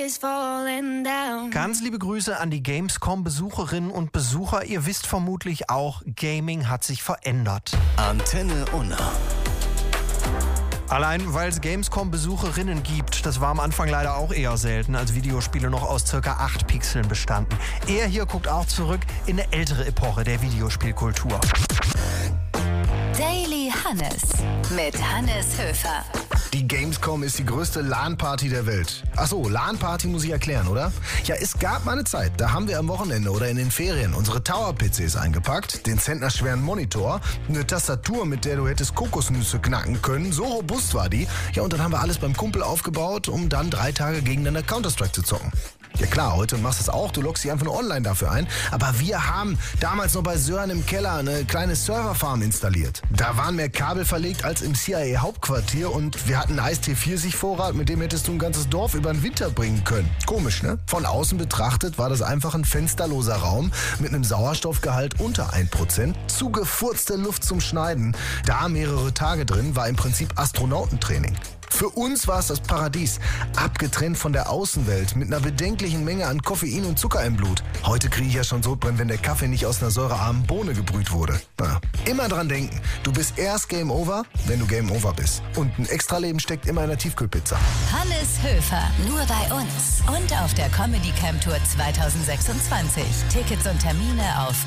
is falling down. Ganz liebe Grüße an die Gamescom-Besucherinnen und Besucher. Ihr wisst vermutlich auch, Gaming hat sich verändert. Antenne Unna. Allein weil es Gamescom-Besucherinnen gibt, das war am Anfang leider auch eher selten, als Videospiele noch aus ca. 8 Pixeln bestanden. Er hier guckt auch zurück in eine ältere Epoche der Videospielkultur. Daily Hannes mit Hannes Höfer. Die Gamescom ist die größte LAN-Party der Welt. Achso, LAN-Party muss ich erklären, oder? Ja, es gab mal eine Zeit, da haben wir am Wochenende oder in den Ferien unsere Tower-PCs eingepackt, den zentnerschweren Monitor, eine Tastatur, mit der du hättest Kokosnüsse knacken können, so robust war die. Ja, und dann haben wir alles beim Kumpel aufgebaut, um dann 3 Tage gegeneinander Counter-Strike zu zocken. Ja klar, heute machst du es auch, du loggst dich einfach nur online dafür ein. Aber wir haben damals noch bei Sören im Keller eine kleine Serverfarm installiert. Da waren mehr Kabel verlegt als im CIA-Hauptquartier und wir hatten einen Eistee-Pfirsich-Vorrat, mit dem hättest du ein ganzes Dorf über den Winter bringen können. Komisch, ne? Von außen betrachtet war das einfach ein fensterloser Raum mit einem Sauerstoffgehalt unter 1%, zugefurzte Luft zum Schneiden. Da mehrere Tage drin war im Prinzip Astronautentraining. Für uns war es das Paradies, abgetrennt von der Außenwelt, mit einer bedenklichen Menge an Koffein und Zucker im Blut. Heute kriege ich ja schon Sodbrennen, wenn der Kaffee nicht aus einer säurearmen Bohne gebrüht wurde. Na, immer dran denken, du bist erst Game Over, wenn du Game Over bist. Und ein Extraleben steckt immer in der Tiefkühlpizza. Hannes Höfer, nur bei uns und auf der Comedy Camp Tour 2026. Tickets und Termine auf